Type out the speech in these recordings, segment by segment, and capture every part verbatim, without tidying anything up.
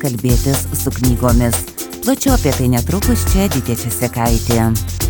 kalbėtis su knygomis. Plačiau apie tai netrukus čia Edita Česekaitė.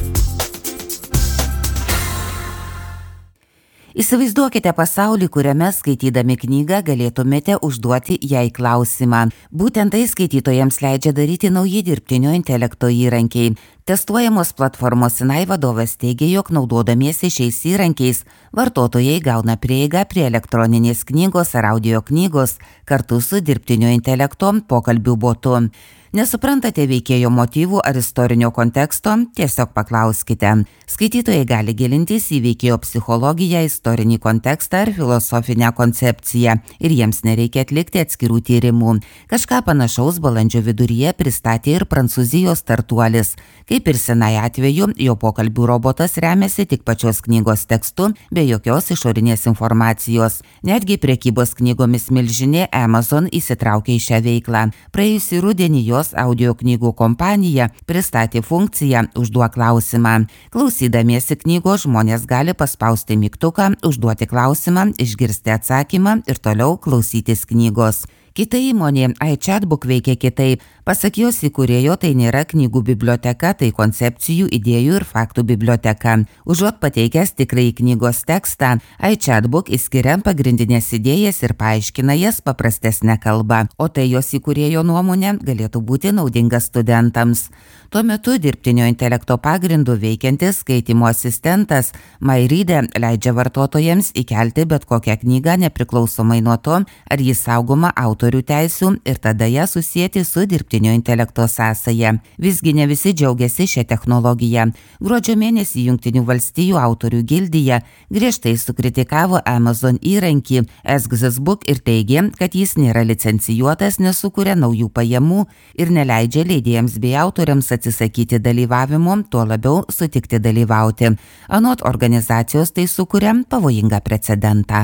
Įsivaizduokite pasaulį, kuriame skaitydami knygą galėtumėte užduoti jai klausimą. Būtent tai skaitytojams leidžia daryti nauji dirbtinio intelekto įrankiai. Testuojamos platformos Sinai vadovas teigia, jog naudodamiesi šiais įrankiais vartotojai gauna prieigą prie elektroninės knygos ar audio knygos kartu su dirbtinio intelekto pokalbių botu. Nesuprantate veikėjo motyvų ar istorinio konteksto? Tiesiog paklauskite. Skaitytojai gali gilintis į veikėjo psichologiją, istorinį kontekstą ar filosofinę koncepciją ir jiems nereikia atlikti atskirų tyrimų. Kažką panašaus balandžio viduryje pristatė ir Prancūzijos startuolis. Kaip ir Sinai atveju, jo pokalbių robotas remiasi tik pačios knygos tekstu be jokios išorinės informacijos. Netgi prekybos knygomis milžinė Amazon įsitraukė į šią veiklą. Praėjusį rudenį jos audio knygų kompanija pristatė funkciją Užduok klausimą. Klausydamiesi knygos žmonės gali paspausti mygtuką, užduoti klausimą, išgirsti atsakymą ir toliau klausytis knygos. Kita įmonė iChatbook veikia kitaip. Pasak jos įkūrėjo, tai nėra knygų biblioteka, tai koncepcijų, idėjų ir faktų biblioteka. Užuot pateikęs tikrai knygos tekstą, iChatbook išskiria pagrindinės idėjas ir paaiškina jas paprastesnę kalbą, o tai jos įkūrėjo nuomonė galėtų būti naudinga studentams. Tuo metu dirbtinio intelekto pagrindu veikiantis skaitymo asistentas MyReader leidžia vartotojams įkelti bet kokią knygą nepriklausomai nuo to, ar jis saugoma autorių teisių ir tada ją susijęti su dirbtinio intelekto sąsaja. Visgi ne visi džiaugiasi šią technologiją. Gruodžio mėnesį Jungtinių valstijų autorių gildija griežtai sukritikavo Amazon įrankį Ask This Book ir teigė, kad jis nėra licencijuotas, nesukuria naujų pajamų ir neleidžia leidėjams bei autoriams atsisakyti dalyvavimo, tuo labiau sutikti dalyvauti. Anot organizacijos tai sukuria pavojingą precedentą.